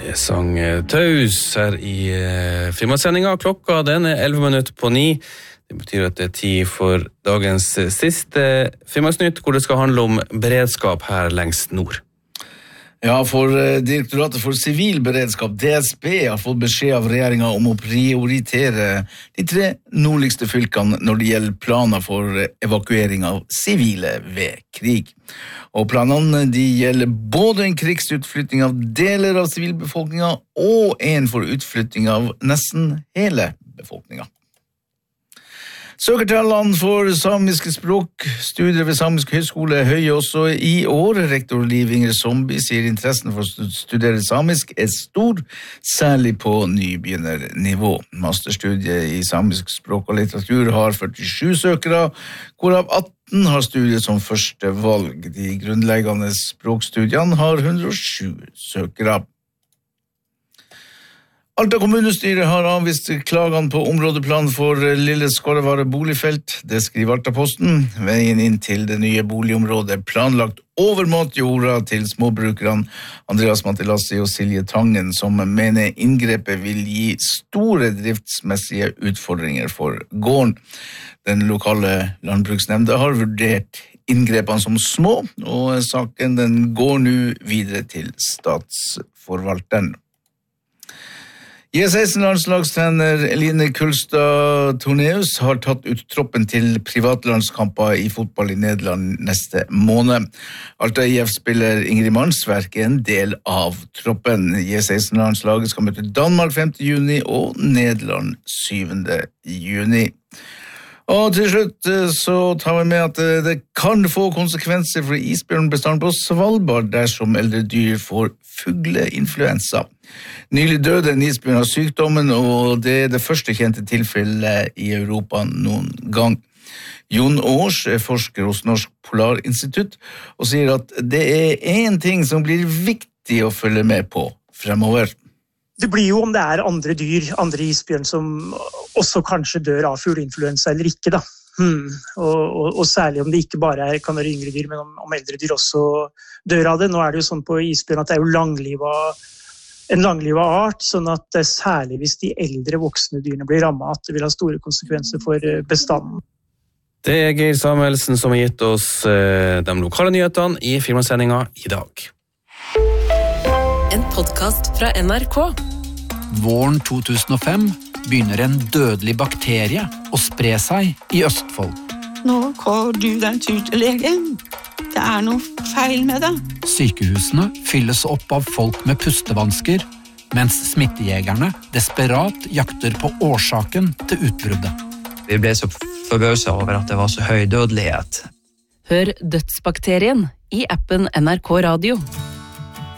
sang Taus her i Finnmarkssendinga. Klokka den 11:09. Det betyr at det tid for dagens siste Finnmarksnytt, hvor det skal handle om beredskap her lengst nord. Ja, for Direktoratet for Sivil Beredskap, DSB, har fått beskjed av regjeringen om å prioritere de 3 nordligste fylkene når det gjelder planer for evakuering av sivile ved krig. Og planene de gjelder både en krigsutflytting av deler av sivilbefolkningen og en for utflytting av nesten hele befolkningen. Søkertallene for samiske språk, studier ved Samisk høyskole er høye også i år. Rektor Liv Inger Zombie sier interessen for å studere samisk er stor, særlig på nybegynnernivå. Masterstudiet i samisk språk og litteratur har 47 søkere, hvorav 18 har studiet som første valg. De grunnleggende språkstudiene har 107 søkere. Alta kommunestyre har avvist klagene på områdeplanen for Lille Skorvare boligfelt. Det skriver Altaposten. Veien inn til det nye boligområdet er planlagt overmåt jorda til småbrukerne Andreas Matilassi og Silje Tangen, som mener inngrepet vil gi store driftsmessige utfordringer for gården. Den lokale landbruksnemnda har vurdert inngrepene som små, og saken den går nå videre til statsforvalteren. J16-landslagstrener Eline Kulstad Torneus har tatt ut troppen til privatlandskamper i fotball i Nederland neste måned. Alta IF-spiller Ingrid Mansverk er en del av troppen. J16-landslaget skal møte Danmark 5. juni og Nederland 7. juni. Og til slutt så tar vi med at det kan få konsekvenser for isbjørnbestanden på Svalbard dersom eldre dyr får fugleinfluensa. Nylig døde en isbjørn av sykdommen, og det er det første kjente tilfellet i Europa noen gang. Jon Års er forsker hos Norsk Polarinstitutt og sier at det er en ting som blir viktig å følge med på fremover. Det blir jo om det er andre dyr, andre isbjørn som også kanskje dør av fugleinfluensa eller ikke da. Og særlig om det ikke bare kan være yngre dyr, men om eldre dyr også dør av det. Nå er det jo sånn på isbjørn at det er jo en langlivet art, sånn at det er særlig hvis de eldre voksne dyrene blir rammet, at det vil ha store konsekvenser for bestanden. Det er Geir Samuelsen som har gitt oss de lokale nyhetene i Finnmarkssendinga i dag. En podcast fra NRK. Våren 2005 begynner en dødelig bakterie å spre seg i Østfold. Nå går du den tur til legen. Det er noe feil med det. Sykehusene fylles opp av folk med pustevansker, mens smittejegerne desperat jakter på årsaken til utbruddet. Vi ble så forbauset over at det var så høy dødelighet. Hør Dødsbakterien i appen NRK Radio.